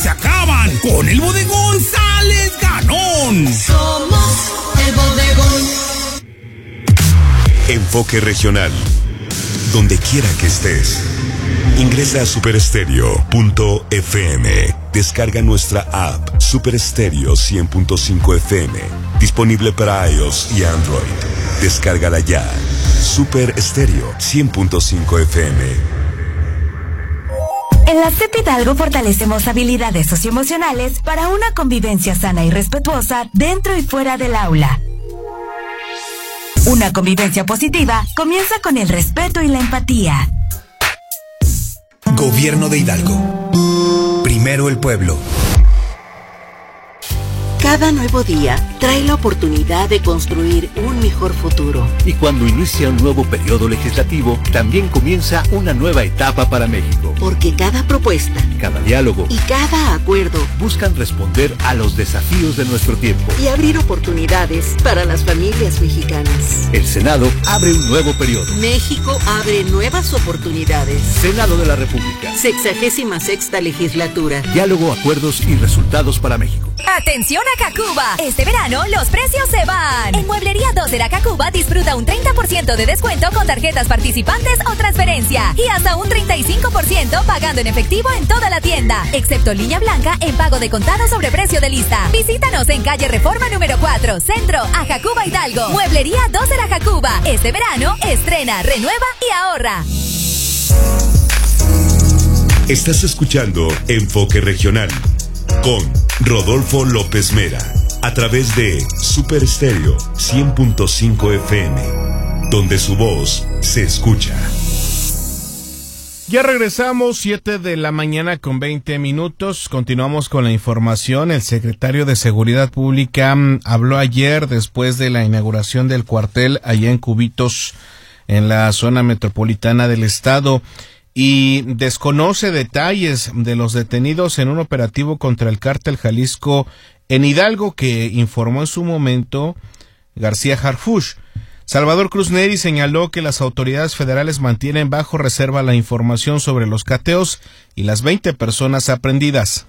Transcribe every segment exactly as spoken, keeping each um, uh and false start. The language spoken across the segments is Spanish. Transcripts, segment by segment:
se acaban. Con el bodegón sales ganón. Somos el bodegón. Enfoque regional. Donde quiera que estés. Ingresa a super estéreo punto f m. Descarga nuestra app Super Estéreo cien punto cinco F M. Disponible para iOS y Android. Descárgala ya. Super Estéreo cien punto cinco F M. En la C E P Hidalgo fortalecemos habilidades socioemocionales para una convivencia sana y respetuosa dentro y fuera del aula. Una convivencia positiva comienza con el respeto y la empatía. Gobierno de Hidalgo. Primero el pueblo. Cada nuevo día trae la oportunidad de construir un mejor futuro. Y cuando inicia un nuevo periodo legislativo, también comienza una nueva etapa para México. Porque cada propuesta, cada diálogo y cada acuerdo buscan responder a los desafíos de nuestro tiempo y abrir oportunidades para las familias mexicanas. El Senado abre un nuevo periodo. México abre nuevas oportunidades. Senado de la República. Sexagésima sexta legislatura. Diálogo, acuerdos y resultados para México. ¡Atención a Cacuba! Este verano los precios se van. En Mueblería dos de la Cacuba disfruta un treinta por ciento de descuento con tarjetas participantes o transferencia y hasta un treinta y cinco por ciento pagando en efectivo en toda la tienda, excepto línea blanca en pago de contado sobre precio de lista. Visítanos en calle Reforma número cuatro, Centro, Ajacuba, Hidalgo. Mueblería dos de la Cacuba. Este verano estrena, renueva y ahorra. Estás escuchando Enfoque Regional con Rodolfo López Mera a través de Super Estéreo cien punto cinco F M, donde su voz se escucha. Ya regresamos, siete de la mañana con veinte minutos. Continuamos con la información. El secretario de Seguridad Pública habló ayer después de la inauguración del cuartel allá en Cubitos, en la zona metropolitana del estado, y desconoce detalles de los detenidos en un operativo contra el cártel Jalisco en Hidalgo que informó en su momento García Harfuch. Salvador Cruz Neri señaló que las autoridades federales mantienen bajo reserva la información sobre los cateos y las veinte personas aprehendidas.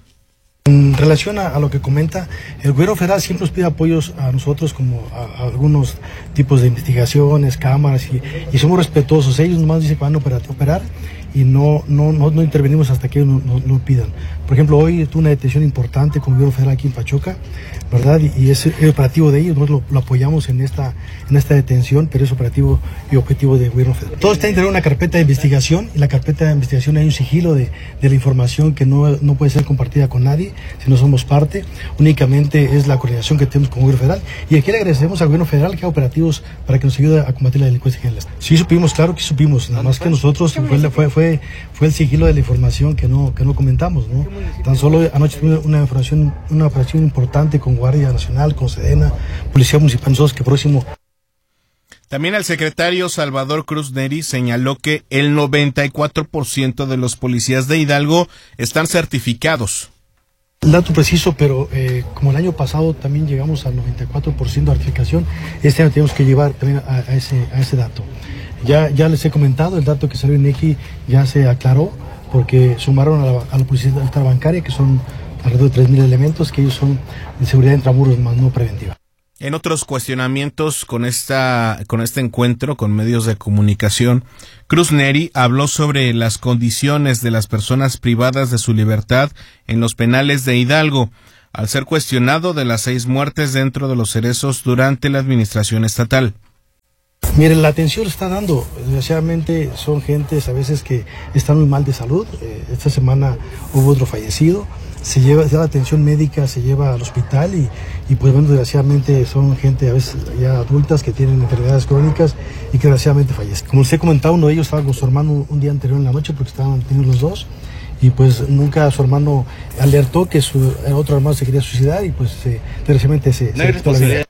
En relación a, a lo que comenta, el gobierno federal siempre nos pide apoyos a nosotros como a, a algunos tipos de investigaciones, cámaras, y, y somos respetuosos. Ellos nomás dicen que van a operar, operar y no, no, no, no intervenimos hasta que ellos nos lo pidan. Por ejemplo, hoy tuvo una detención importante con el gobierno federal aquí en Pachuca, ¿verdad? Y, y es el operativo de ellos, nosotros lo, lo apoyamos en esta, en esta detención, pero es operativo y objetivo del gobierno federal. Todo está integrado en una carpeta de investigación, y la carpeta de investigación hay un sigilo de, de la información que no, no puede ser compartida con nadie si no somos parte. Únicamente es la coordinación que tenemos con el gobierno federal, y aquí le agradecemos al gobierno federal que haga operativos para que nos ayude a combatir la delincuencia en el estado. Sí supimos, claro que supimos, nada más que nosotros fue, fue, fue, fue el sigilo de la información que no, que no comentamos, ¿no? Tan solo anoche tuvimos una información, una operación importante con Guardia Nacional, con Sedena, Policía Municipal, nosotros que próximo. También el secretario Salvador Cruz Neri señaló que el noventa y cuatro por ciento de los policías de Hidalgo están certificados. El dato preciso, pero eh, como el año pasado también llegamos al noventa y cuatro por ciento de certificación, este año tenemos que llevar también a, a, ese, a ese dato. Ya, ya les he comentado, el dato que salió en I N E G I ya se aclaró, porque sumaron a la, a la policía bancaria, que son alrededor de tres mil elementos, que ellos son de seguridad intramuros, más no preventiva. En otros cuestionamientos con esta con este encuentro con medios de comunicación, Cruz Neri habló sobre las condiciones de las personas privadas de su libertad en los penales de Hidalgo, al ser cuestionado de las seis muertes dentro de los cerezos durante la administración estatal. Miren, la atención está dando, desgraciadamente son gentes a veces que están muy mal de salud. Eh, esta semana hubo otro fallecido, se lleva, se da la atención médica, se lleva al hospital y, y pues bueno, desgraciadamente son gente a veces ya adultas que tienen enfermedades crónicas y que desgraciadamente fallecen. Como les he comentado, uno de ellos estaba con su hermano un día anterior en la noche porque estaban teniendo los dos, y pues nunca su hermano alertó que su otro hermano se quería suicidar y pues eh, desgraciadamente se, no se quitó la vida.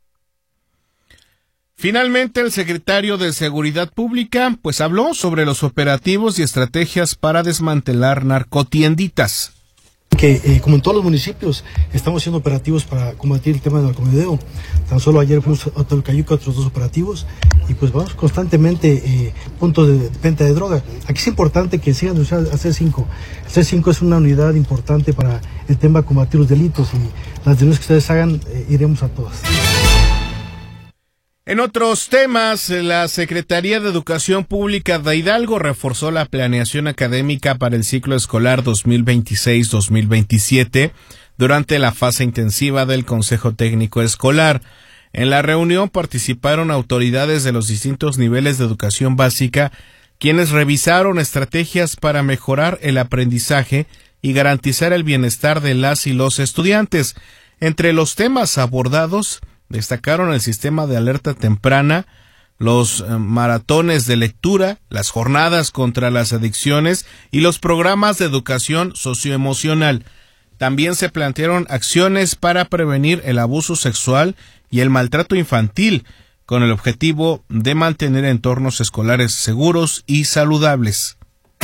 Finalmente, el secretario de Seguridad Pública pues habló sobre los operativos y estrategias para desmantelar narcotienditas. Que eh, como en todos los municipios estamos haciendo operativos para combatir el tema del narcomenudeo. Tan solo ayer fuimos a Tolcayuca, otros dos operativos, y pues vamos constantemente eh, puntos de venta de droga. Aquí es importante que sigan usando el C cinco. El C cinco es una unidad importante para el tema de combatir los delitos, y las denuncias que ustedes hagan, eh, iremos a todas. En otros temas, la Secretaría de Educación Pública de Hidalgo reforzó la planeación académica para el ciclo escolar dos mil veintiséis dos mil veintisiete durante la fase intensiva del Consejo Técnico Escolar. En la reunión participaron autoridades de los distintos niveles de educación básica, quienes revisaron estrategias para mejorar el aprendizaje y garantizar el bienestar de las y los estudiantes. Entre los temas abordados, destacaron el sistema de alerta temprana, los eh, maratones de lectura, las jornadas contra las adicciones y los programas de educación socioemocional. También se plantearon acciones para prevenir el abuso sexual y el maltrato infantil, con el objetivo de mantener entornos escolares seguros y saludables.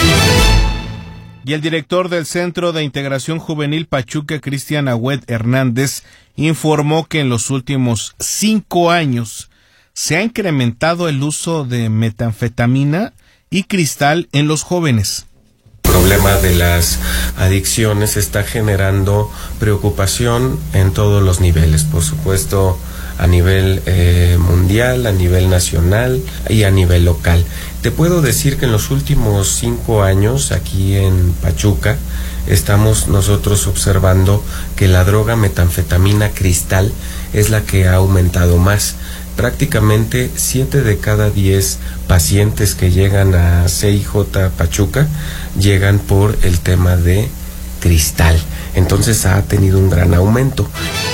Y el director del Centro de Integración Juvenil Pachuca, Cristian Agüed Hernández, informó que en los últimos cinco años se ha incrementado el uso de metanfetamina y cristal en los jóvenes. El problema de las adicciones está generando preocupación en todos los niveles, por supuesto a nivel eh, mundial, a nivel nacional y a nivel local. Te puedo decir que en los últimos cinco años aquí en Pachuca estamos nosotros observando que la droga metanfetamina cristal es la que ha aumentado más. Prácticamente siete de cada diez pacientes que llegan a C I J Pachuca llegan por el tema de cristal. Entonces ha tenido un gran aumento.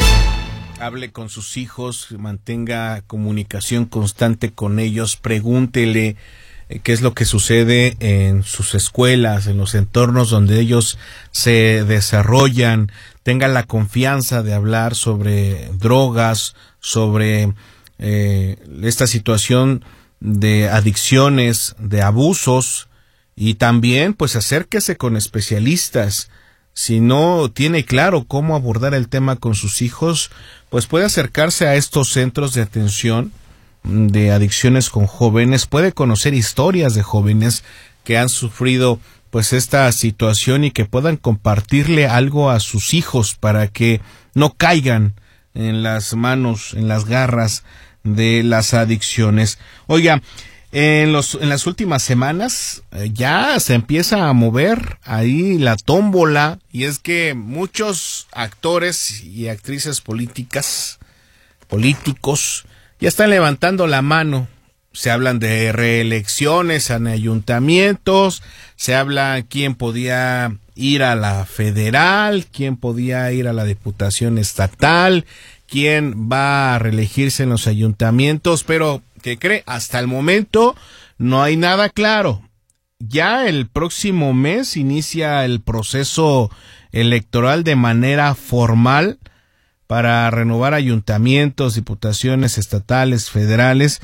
Hable con sus hijos, mantenga comunicación constante con ellos, pregúntele eh, qué es lo que sucede en sus escuelas, en los entornos donde ellos se desarrollan, tenga la confianza de hablar sobre drogas, sobre eh, esta situación de adicciones, de abusos, y también pues acérquese con especialistas. Si no tiene claro cómo abordar el tema con sus hijos, pues puede acercarse a estos centros de atención de adicciones con jóvenes, puede conocer historias de jóvenes que han sufrido pues esta situación y que puedan compartirle algo a sus hijos para que no caigan en las manos, en las garras de las adicciones. Oiga, En, los, en las últimas semanas eh, ya se empieza a mover ahí la tómbola, y es que muchos actores y actrices políticas, políticos, ya están levantando la mano. Se hablan de reelecciones en ayuntamientos, se habla quién podía ir a la federal, quién podía ir a la diputación estatal, quién va a reelegirse en los ayuntamientos, pero ¿qué cree? Hasta el momento no hay nada claro. Ya el próximo mes inicia el proceso electoral de manera formal para renovar ayuntamientos, diputaciones estatales, federales,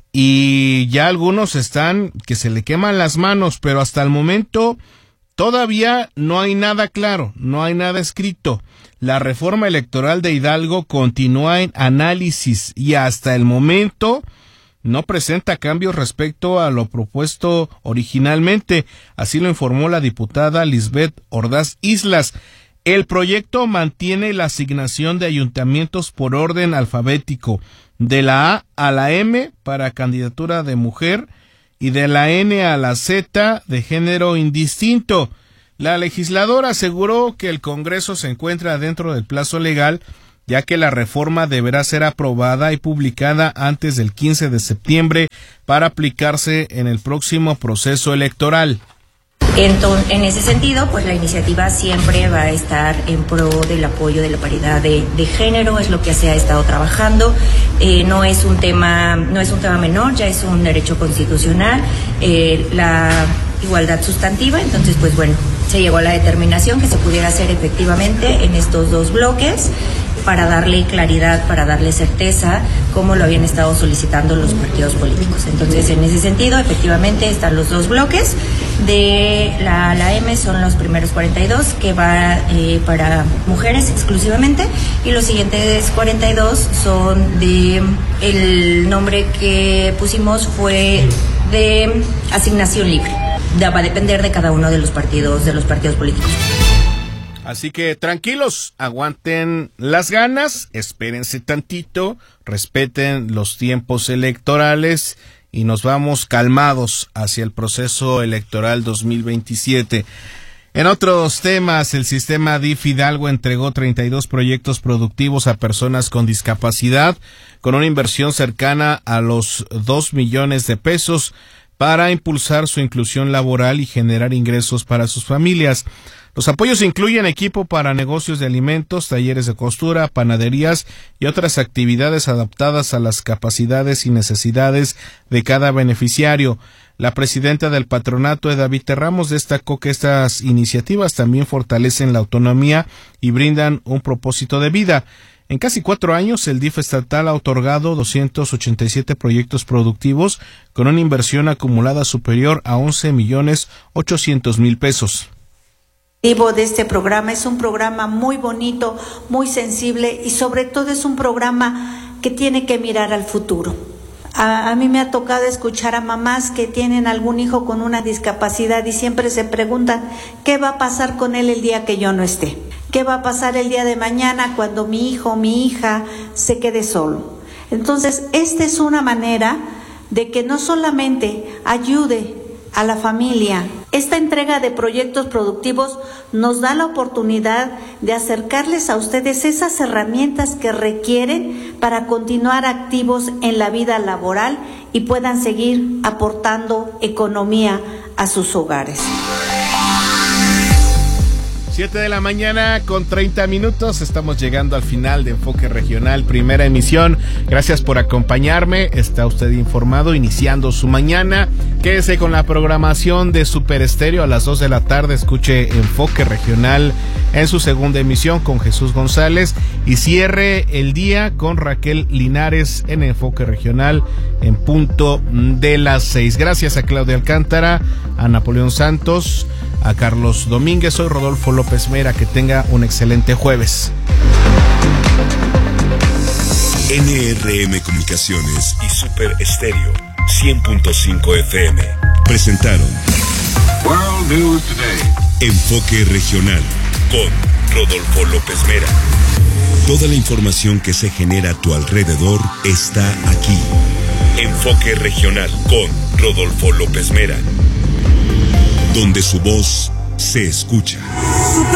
y ya algunos están que se le queman las manos, pero hasta el momento todavía no hay nada claro, no hay nada escrito. La reforma electoral de Hidalgo continúa en análisis y hasta el momento no presenta cambios respecto a lo propuesto originalmente, así lo informó la diputada Lisbeth Ordaz Islas. El proyecto mantiene la asignación de ayuntamientos por orden alfabético, de la A a la M para candidatura de mujer y de la N a la Z de género indistinto. La legisladora aseguró que el Congreso se encuentra dentro del plazo legal, ya que la reforma deberá ser aprobada y publicada antes del quince de septiembre para aplicarse en el próximo proceso electoral. Entonces, en ese sentido, pues la iniciativa siempre va a estar en pro del apoyo de la paridad de, de género, es lo que se ha estado trabajando. Eh, no es un tema, no es un tema menor, ya es un derecho constitucional, eh, la igualdad sustantiva. Entonces, pues bueno, se llegó a la determinación que se pudiera hacer efectivamente en estos dos bloques, para darle claridad, para darle certeza, como lo habían estado solicitando los partidos políticos. Entonces, en ese sentido, efectivamente, están los dos bloques. De la A a la M son los primeros cuarenta y dos, que va eh, para mujeres exclusivamente, y los siguientes cuarenta y dos son de, el nombre que pusimos fue de asignación libre. Va a depender de cada uno de los partidos, de los partidos políticos. Así que tranquilos, aguanten las ganas, espérense tantito, respeten los tiempos electorales y nos vamos calmados hacia el proceso electoral dos mil veintisiete. En otros temas, el sistema D I F Hidalgo entregó treinta y dos proyectos productivos a personas con discapacidad con una inversión cercana a los dos millones de pesos para impulsar su inclusión laboral y generar ingresos para sus familias. Los apoyos incluyen equipo para negocios de alimentos, talleres de costura, panaderías y otras actividades adaptadas a las capacidades y necesidades de cada beneficiario. La presidenta del patronato, Eda Vite Ramos, destacó que estas iniciativas también fortalecen la autonomía y brindan un propósito de vida. En casi cuatro años, el D I F estatal ha otorgado doscientos ochenta y siete proyectos productivos con una inversión acumulada superior a once millones ochocientos mil pesos. El objetivo de este programa es un programa muy bonito, muy sensible y sobre todo es un programa que tiene que mirar al futuro. A, a mí me ha tocado escuchar a mamás que tienen algún hijo con una discapacidad y siempre se preguntan ¿qué va a pasar con él el día que yo no esté? ¿Qué va a pasar el día de mañana cuando mi hijo o mi hija se quede solo? Entonces, esta es una manera de que no solamente ayude a la familia. Esta entrega de proyectos productivos nos da la oportunidad de acercarles a ustedes esas herramientas que requieren para continuar activos en la vida laboral y puedan seguir aportando economía a sus hogares. Siete de la mañana con treinta minutos, estamos llegando al final de Enfoque Regional, primera emisión. Gracias por acompañarme, está usted informado, iniciando su mañana. Quédese con la programación de Super Estéreo a las dos de la tarde, escuche Enfoque Regional en su segunda emisión con Jesús González y cierre el día con Raquel Linares en Enfoque Regional en punto de las seis. Gracias a Claudia Alcántara, a Napoleón Santos, a Carlos Domínguez. Soy Rodolfo López Mera, que tenga un excelente jueves. N R M Comunicaciones y Super Estéreo cien punto cinco F M presentaron World News Today. Enfoque Regional con Rodolfo López Mera. Toda la información que se genera a tu alrededor está aquí. Enfoque Regional con Rodolfo López Mera, donde su voz se escucha.